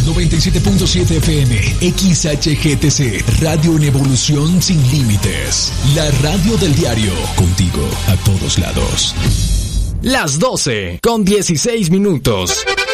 97.7 FM, XHGTC, Radio en Evolución Sin Límites. La radio del diario, contigo a todos lados. Las 12:16.